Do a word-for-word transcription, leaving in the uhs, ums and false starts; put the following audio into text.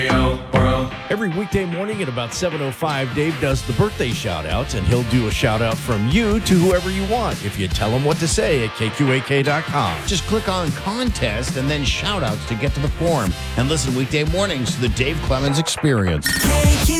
Every weekday morning at about seven oh five, Dave does the birthday shout-outs, and he'll do a shout-out from you to whoever you want if you tell him what to say at K Q A K dot com. Just click on Contest and then Shout-outs to get to the form. And listen weekday mornings to the Dave Clemens Experience. K Q